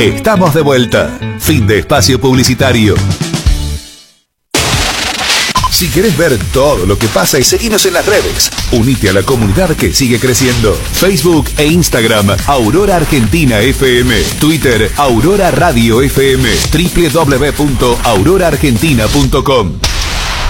Estamos de vuelta. Fin de espacio publicitario. Si querés ver todo lo que pasa y seguinos en las redes, unite a la comunidad que sigue creciendo. Facebook e Instagram, Aurora Argentina FM. Twitter, Aurora Radio FM. www.auroraargentina.com.